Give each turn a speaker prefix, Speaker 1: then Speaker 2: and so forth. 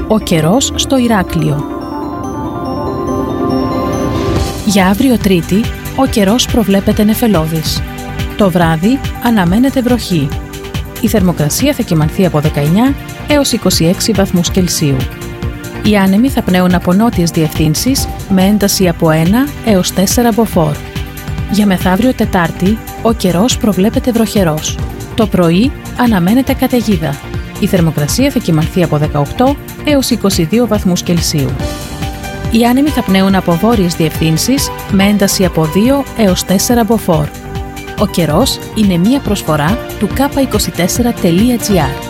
Speaker 1: Ο καιρός στο Ηράκλειο. Για αύριο Τρίτη, ο καιρός προβλέπεται νεφελώδης. Το βράδυ αναμένεται βροχή. Η θερμοκρασία θα κυμανθεί από 19 έως 26 βαθμούς Κελσίου. Οι άνεμοι θα πνέουν από νότιες διευθύνσεις με ένταση από 1 έως 4 μποφόρ. Για μεθαύριο Τετάρτη, ο καιρός προβλέπεται βροχερός. Το πρωί αναμένεται καταιγίδα. Η θερμοκρασία θα κυμανθεί από 18 έως 22 βαθμούς Κελσίου. Οι άνεμοι θα πνέουν από βόρειες διευθύνσεις με ένταση από 2 έως 4 μποφόρ. Ο καιρός είναι μία προσφορά του k24.gr.